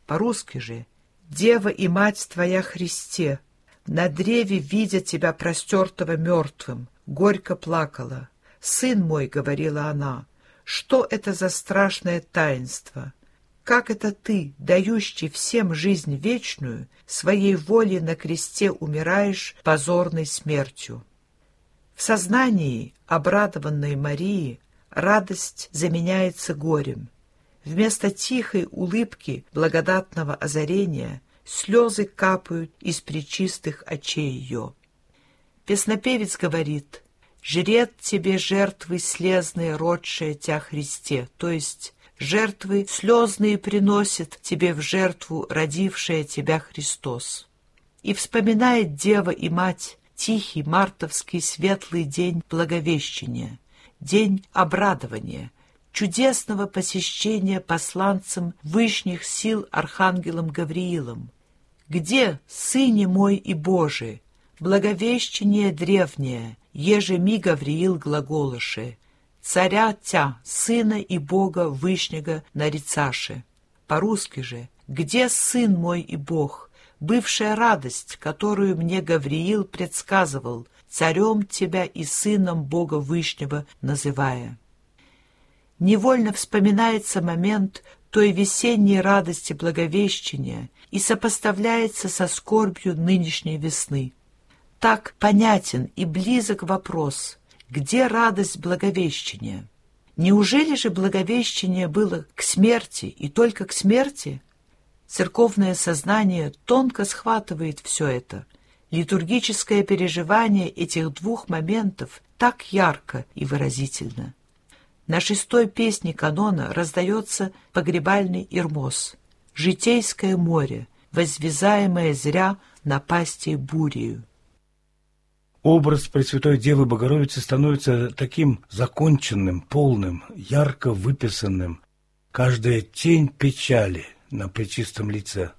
По-русски же: «Дева и мать твоя Христе, на древе, видя тебя простертого мертвым, горько плакала. Сын мой, — говорила она, — что это за страшное таинство? Как это ты, дающий всем жизнь вечную, своей волей на кресте умираешь позорной смертью?» В сознании обрадованной Марии радость заменяется горем. Вместо тихой улыбки благодатного озарения слезы капают из пречистых очей ее. Песнопевец говорит: «Жрет тебе жертвы слезные, родшие тя Христе», то есть жертвы слезные приносит тебе в жертву родившая тебя Христос. И вспоминает Дева и Мать тихий мартовский светлый день Благовещения, день обрадования, чудесного посещения посланцем вышних сил архангелом Гавриилом. «Где, Сыне мой и Божий, благовещение древнее, еже ми Гавриил глаголыше, царя тя, Сына и Бога Вышнего нарицаше?» По-русски же: «Где Сын мой и Бог, бывшая радость, которую мне Гавриил предсказывал, царем тебя и сыном Бога Вышнего называя?» Невольно вспоминается момент той весенней радости Благовещения и сопоставляется со скорбью нынешней весны. Так понятен и близок вопрос: где радость Благовещения? Неужели же Благовещение было к смерти и только к смерти? Церковное сознание тонко схватывает все это. Литургическое переживание этих двух моментов так ярко и выразительно. На 6-й песне канона раздается погребальный ирмос, житейское море, возвязаемое зря напастей бурею. Образ Пресвятой Девы Богородицы становится таким законченным, полным, ярко выписанным. Каждая тень печали на пречистом лице.